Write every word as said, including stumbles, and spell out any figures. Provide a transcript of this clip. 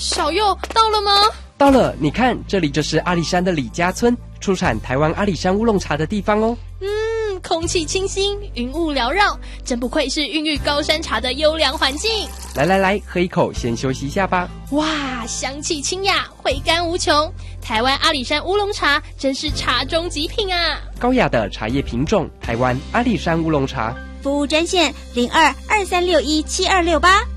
小佑到了吗？ 到了，你看，这里就是阿里山的李家村，出产台湾阿里山乌龙茶的地方哦。 嗯，空气清新，云雾缭绕，真不愧是孕育高山茶的优良环境。 来来来，喝一口，先休息一下吧。 哇，香气清雅，回甘无穷。台湾阿里山乌龙茶真是茶中极品啊！ 高雅的茶叶品种，台湾阿里山乌龙茶。 服务专线零二二三六一七二六八。